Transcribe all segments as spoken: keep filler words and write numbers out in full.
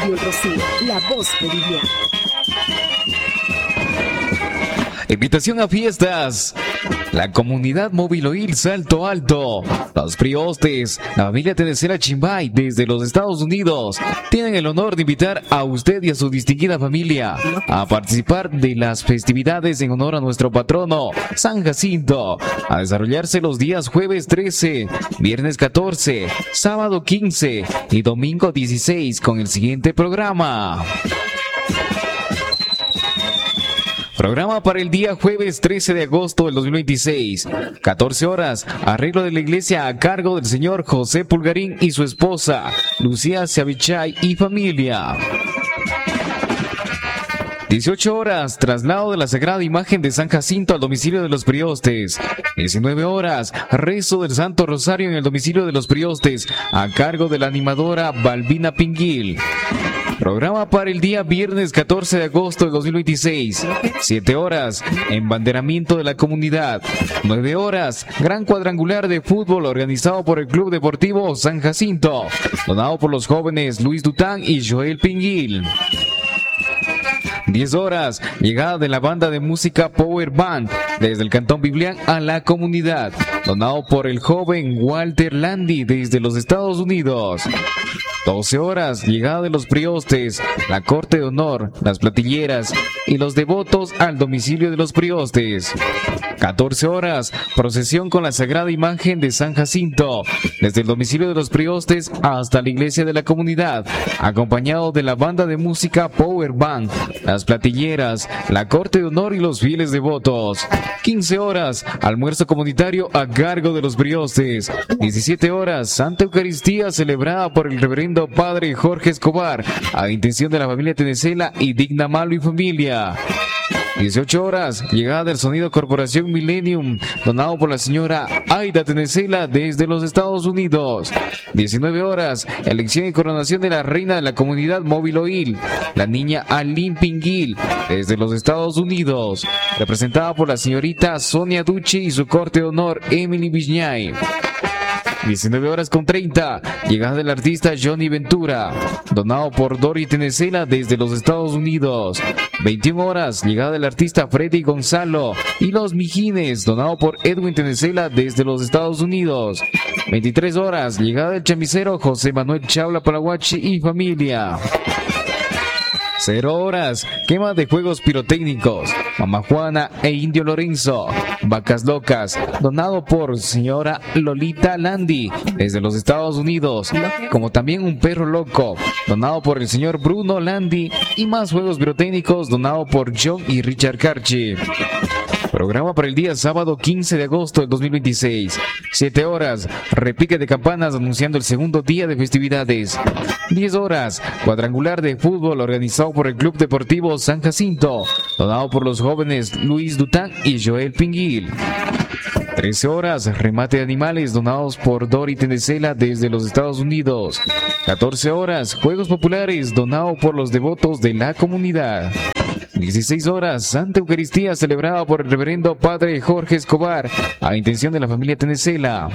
Radio El Rocío, la voz de Vivian. Invitación a fiestas. La comunidad móvil Oil Salto Alto, los Priostes, la familia Tenecera Chimbay desde los Estados Unidos tienen el honor de invitar a usted y a su distinguida familia a participar de las festividades en honor a nuestro patrono San Jacinto, a desarrollarse los días jueves trece, viernes catorce, sábado quince y domingo dieciséis con el siguiente programa. Programa para el día jueves trece de agosto del dos mil veintiséis, catorce horas, arreglo de la iglesia a cargo del señor José Pulgarín y su esposa, Lucía Seavichay y familia. dieciocho horas, traslado de la Sagrada Imagen de San Jacinto al domicilio de los Priostes. diecinueve horas, rezo del Santo Rosario en el domicilio de los Priostes, a cargo de la animadora Balbina Pinguil. Programa para el día viernes catorce de agosto de dos mil veintiséis. siete horas, embanderamiento de la comunidad. nueve horas, gran cuadrangular de fútbol organizado por el Club Deportivo San Jacinto, donado por los jóvenes Luis Dután y Joel Pinguil. diez horas, llegada de la banda de música Power Band desde el Cantón Biblián a la comunidad, donado por el joven Walter Landi desde los Estados Unidos. doce horas, llegada de los Priostes, la corte de honor, las platilleras y los devotos al domicilio de los Priostes. catorce horas, procesión con la Sagrada Imagen de San Jacinto, desde el domicilio de los Priostes hasta la iglesia de la comunidad, acompañado de la banda de música Power Band, las platilleras, la corte de honor y los fieles devotos. quince horas, almuerzo comunitario a cargo de los Priostes. diecisiete horas, Santa Eucaristía celebrada por el reverendo Padre Jorge Escobar, a intención de la familia Tenecela y Digna Malo y familia. dieciocho horas, llegada del sonido Corporación Millennium, donado por la señora Aida Tenecela desde los Estados Unidos. diecinueve horas, elección y coronación de la reina de la comunidad móvil Oil, la niña Aline Pinguil, desde los Estados Unidos, representada por la señorita Sonia Ducci y su corte de honor Emily Viñay. diecinueve horas con treinta, llegada del artista Johnny Ventura, donado por Dori Tenecela desde los Estados Unidos. veintiuna horas, llegada del artista Freddy Gonzalo y los Mijines, donado por Edwin Tenecela desde los Estados Unidos. veintitrés horas, llegada del chamisero José Manuel Chabla Palahuachi y familia. cero horas, quema de juegos pirotécnicos, Mamá Juana e Indio Lorenzo, Vacas Locas, donado por señora Lolita Landi, desde los Estados Unidos, como también un perro loco, donado por el señor Bruno Landi, y más juegos pirotécnicos, donado por John y Richard Carchi. Programa para el día sábado quince de agosto del dos mil veintiséis. siete horas, repique de campanas anunciando el segundo día de festividades. diez horas, cuadrangular de fútbol organizado por el Club Deportivo San Jacinto, donado por los jóvenes Luis Dután y Joel Pinguil. trece horas, remate de animales donados por Dori Tenecela desde los Estados Unidos. catorce horas, juegos populares donado por los devotos de la comunidad. dieciséis horas, Santa Eucaristía celebrada por el reverendo Padre Jorge Escobar, a intención de la familia Tenecela.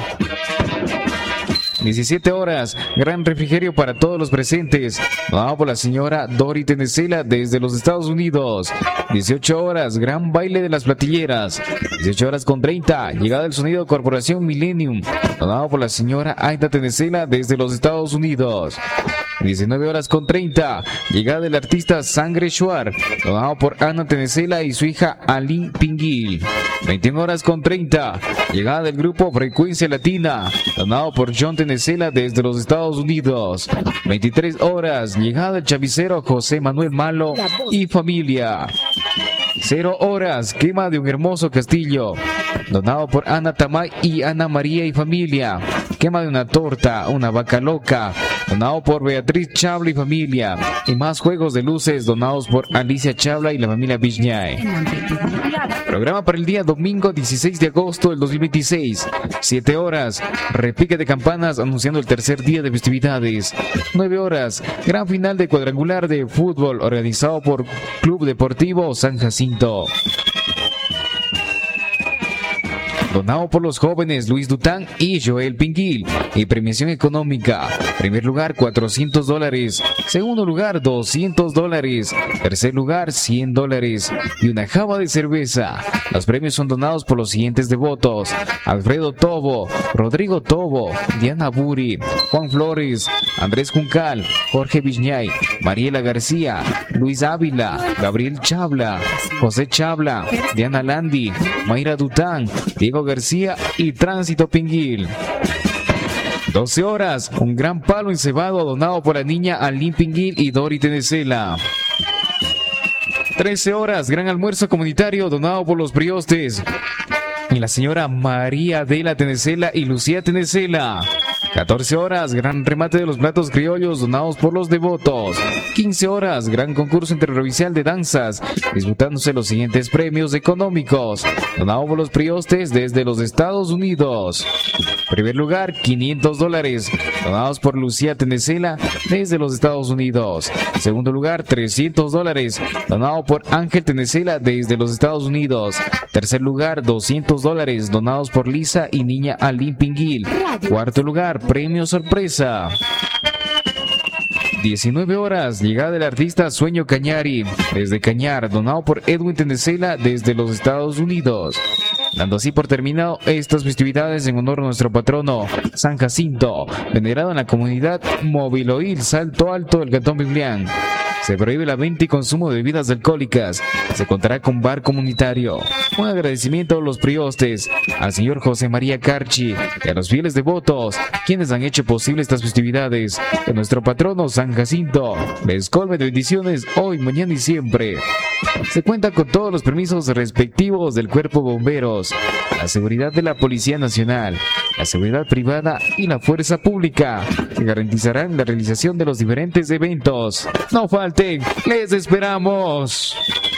diecisiete horas, gran refrigerio para todos los presentes, donado por la señora Dori Tenecela desde los Estados Unidos. dieciocho horas, gran baile de las platilleras. dieciocho horas con treinta, llegada del sonido Corporación Millennium, donado por la señora Aida Tenecela desde los Estados Unidos. diecinueve horas con treinta, llegada del artista Sangre Shuar, donado por Ana Tenecela y su hija Aline Pinguil. veintiuna horas con treinta, llegada del grupo Frecuencia Latina, donado por John Tenecela desde los Estados Unidos. veintitrés horas, llegada del chavicero José Manuel Malo y familia. cero horas, quema de un hermoso castillo, donado por Ana Tamay y Ana María y familia. Quema de una torta, una vaca loca, donado por Beatriz Chabla y familia. Y más juegos de luces donados por Alicia Chabla y la familia Viñay. Programa para el día domingo dieciséis de agosto del dos mil veintiséis. siete horas, repique de campanas anunciando el tercer día de festividades. nueve horas, gran final de cuadrangular de fútbol organizado por Club Deportivo San Jacinto. donado por los jóvenes Luis Dután y Joel Pinguil. Y premiación económica: primer lugar cuatrocientos dólares, segundo lugar doscientos dólares, tercer lugar cien dólares y una java de cerveza. Los premios son donados por los siguientes devotos: Alfredo Tobo, Rodrigo Tobo, Diana Buri, Juan Flores, Andrés Juncal, Jorge Viñay, Mariela García, Luis Ávila, Gabriel Chabla, José Chabla, Diana Landi, Mayra Dután, Diego García y Tránsito Pinguil. doce horas, un gran palo encebado donado por la niña Alín Pinguil y Dori Tenecela. trece horas, gran almuerzo comunitario donado por los priostes y la señora María Adela Tenecela y Lucía Tenecela. catorce horas, gran remate de los platos criollos donados por los devotos. quince horas, gran concurso interprovincial de danzas, disputándose los siguientes premios económicos, donado por los priostes desde los Estados Unidos. Primer lugar, quinientos dólares, donados por Lucía Tenecela desde los Estados Unidos. Segundo lugar, trescientos dólares, donado por Ángel Tenecela desde los Estados Unidos. Tercer lugar, doscientos dólares, donados por Lisa y niña Alín Pinguil. Cuarto lugar, premio sorpresa. diecinueve horas, llegada del artista Sueño Cañari desde Cañar, donado por Edwin Tenecela desde los Estados Unidos. Dando así por terminado estas festividades en honor a nuestro patrono San Jacinto, venerado en la comunidad Mobiloil Salto Alto del Cantón Biblián. Se prohíbe la venta y consumo de bebidas alcohólicas. Se contará con bar comunitario. Un agradecimiento a los priostes, al señor José María Carchi y a los fieles devotos, quienes han hecho posible estas festividades. Que nuestro patrono San Jacinto les colme de bendiciones hoy, mañana y siempre. Se cuenta con todos los permisos respectivos del Cuerpo de Bomberos, la seguridad de la Policía Nacional, la seguridad privada y la fuerza pública, que garantizarán la realización de los diferentes eventos. No falten, les esperamos.